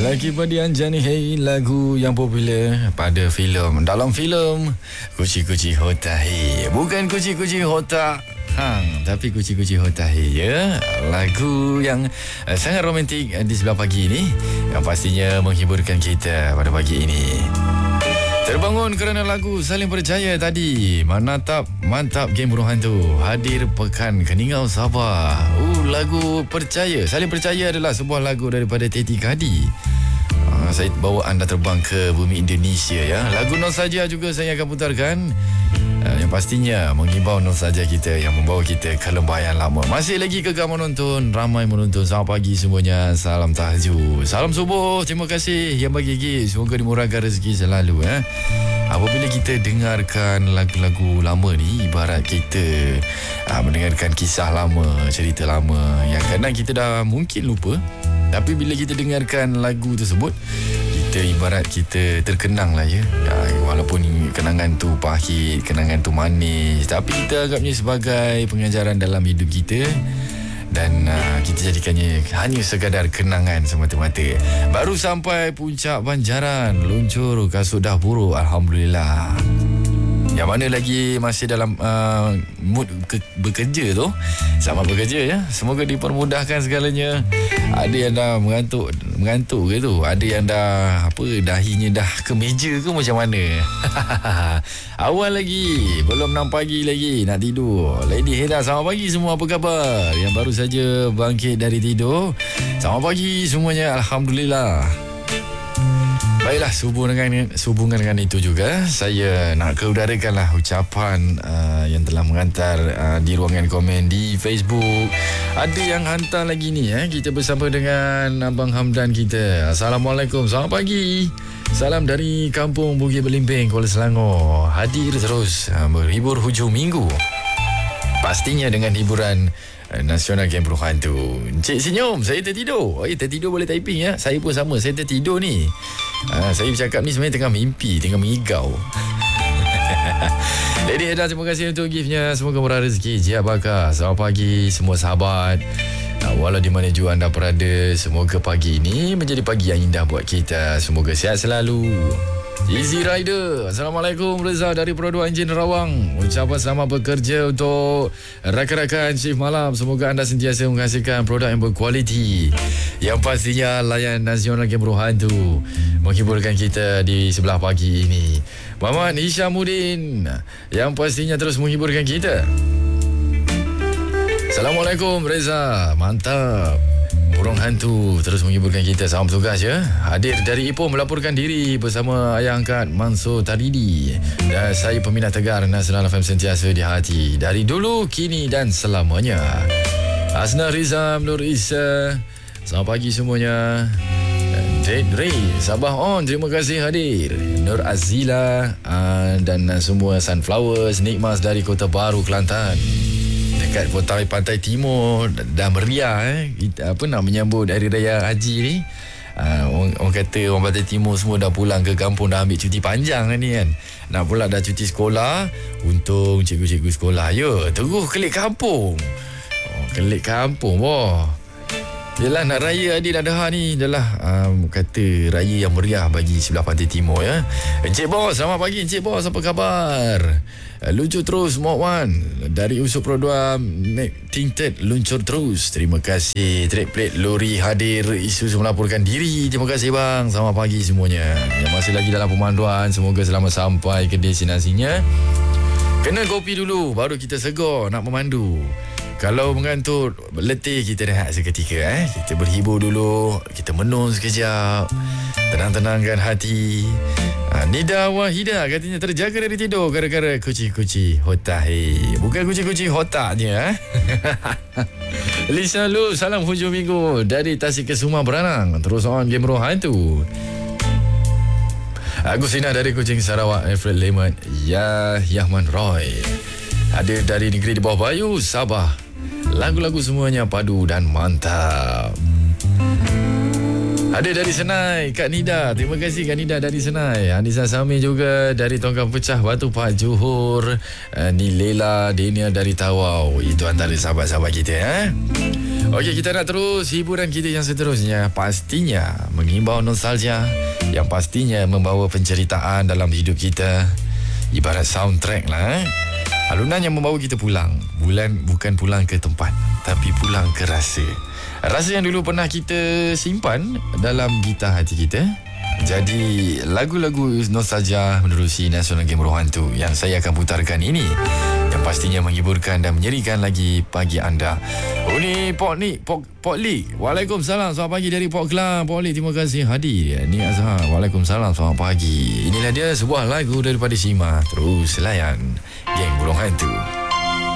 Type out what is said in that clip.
Lagi Badian Jani Hey, lagu yang popular pada filem. Dalam filem Kuci-Kuci Hotahi. Bukan Kuci-Kuci Hota Hang, tapi Kuci-Kuci Hotahi ya. Lagu yang sangat romantik di sebelah pagi ini, yang pastinya menghiburkan kita pada pagi ini. Terbangun kerana lagu Saling Percaya tadi. Mantap game Burung Hantu hadir pekan Keningau Sabah. Lagu Percaya, Saling Percaya adalah sebuah lagu daripada Teti Kadi. Saya bawa anda terbang ke bumi Indonesia ya. Lagu Nostalgia juga saya akan putarkan, yang pastinya mengimbau nostalgia kita, yang membawa kita ke lembah yang lama. Masih lagi kekal menonton, ramai menonton. Selamat pagi semuanya. Salam tahajud, salam subuh. Terima kasih yang bagi gift. Semoga dimurahkan rezeki selalu ya. Apabila kita dengarkan lagu-lagu lama ni, ibarat kita mendengarkan kisah lama, cerita lama yang kadang kita dah mungkin lupa. Tapi bila kita dengarkan lagu tersebut, kita ibarat kita terkenang lah ya. Walaupun kenangan tu pahit, kenangan tu manis, tapi kita anggapnya sebagai pengajaran dalam hidup kita. Dan kita jadikannya hanya sekadar kenangan semata-mata. Baru sampai puncak Banjaran, luncur kasut dah buruk, Alhamdulillah. Yang mana lagi masih dalam mood bekerja tu, selamat bekerja ya. Semoga dipermudahkan segalanya. Ada yang dah mengantuk ke tu, ada yang dah dahinya dah ke meja ke macam mana. Awal lagi, belum 6 pagi lagi nak tidur. Lady Heda, selamat pagi semua, apa khabar? Yang baru saja bangkit dari tidur, selamat pagi semuanya, Alhamdulillah. Baiklah, sehubungan dengan itu juga, saya nak keudarakanlah ucapan yang telah mengantar di ruangan komen di Facebook. Ada yang hantar lagi ni kita bersama dengan Abang Hamdan kita. Assalamualaikum, selamat pagi. Salam dari Kampung Bukit Belimbing, Kuala Selangor. Hadir terus berhibur hujung minggu. Pastinya dengan hiburan Nasional Game Burung Hantu. Encik senyum, saya tertidur. Tertidur boleh typing ya. Saya pun sama, saya tertidur ni. Saya bercakap ni sebenarnya tengah mimpi, tengah mengigau. Lady Heda, terima kasih untuk giftnya. Semoga murah rezeki, jiat bakar. Selamat pagi semua sahabat, walau di mana jua anda berada. Semoga pagi ini menjadi pagi yang indah buat kita. Semoga sihat selalu. Easy Rider, Assalamualaikum. Reza dari Perodua Enjin Rawang. Ucapan selamat bekerja untuk rakan-rakan shift malam. Semoga anda sentiasa menghasilkan produk yang berkualiti, yang pastinya layan Nasional Game Burung Hantu menghiburkan kita di sebelah pagi ini. Muhammad Hishamuddin, yang pastinya terus menghiburkan kita. Assalamualaikum Reza, mantap. Burung Hantu terus menghiburkan kita. Salam tugas ya. Hadir dari Ipoh melaporkan diri bersama ayah angkat Mansur Taridi. Dan saya peminat tegar Nasional FM sentiasa di hati, dari dulu, kini dan selamanya. Asna Rizam Nur Isa, selamat pagi semuanya. Jade Ray, Sabah on, terima kasih hadir. Nur Azila dan semua Sunflowers Nikmas dari Kota Baru, Kelantan, dekat pantai timur. Dah meriah kita nak menyambut Hari Raya Haji ni. Orang kata orang Pantai Timur semua dah pulang ke kampung, dah ambil cuti panjang ni kan. Nak pula dah cuti sekolah. Untung cikgu-cikgu sekolah terus kelik kampung. Kelik kampung boh. Yelah, nak raya Aidiladha ni adalah kata raya yang meriah bagi sebelah Pantai Timur ya. Encik Bos, selamat pagi Encik Bos, apa khabar? Luncur terus Mod Wan dari Usop Perodua Tinted, luncur terus. Terima kasih. Trek plate lori hadir, Isuzu melaporkan diri. Terima kasih bang. Selamat pagi semuanya. Yang masih lagi dalam pemanduan, semoga selamat sampai ke destinasinya. Kena kopi dulu baru kita segar nak memandu. Kalau mengantuk, letih, kita rehat seketika Kita berhibur dulu, kita menung sekejap, tenang-tenangkan hati. Nida Wahida katanya terjaga dari tidur gara-gara kuci-kuci Hotahi. Bukan kuci-kuci hotaknya Lisa Lu, salam hujung minggu dari Tasik Kesuma Beranang. Terus on Game Burung Hantu. Agustina dari Kuching Sarawak, Alfred Lehman, Yahman Roy hadir dari negeri di bawah Bayu, Sabah. Lagu-lagu semuanya padu dan mantap. Ada dari Senai, Kak Nida. Terima kasih Kak Nida dari Senai. Anissa Sami juga dari Tongkang Pecah, Batu Pahat, Johor. Ni Lela Dania dari Tawau. Itu antara sahabat-sahabat kita. Okey, kita nak terus hiburan kita yang seterusnya. Pastinya mengimbau nostalgia, yang pastinya membawa penceritaan dalam hidup kita. Ibarat soundtrack lah. Alunan yang membawa kita pulang. Bukan pulang ke tempat, tapi pulang ke rasa. Rasa yang dulu pernah kita simpan dalam gitar hati kita. Jadi lagu-lagu nostalgia menerusi Nasional Game Roh Hantu yang saya akan putarkan ini, yang pastinya menghiburkan dan menyerikan lagi pagi anda. Oh ni Pok Lik. Waalaikumsalam, selamat pagi dari Pok Kelang. Pok Lik, terima kasih hadir. Ni Azhar. Waalaikumsalam, selamat pagi. Inilah dia sebuah lagu daripada Sima. Terus layan Geng Burung Hantu.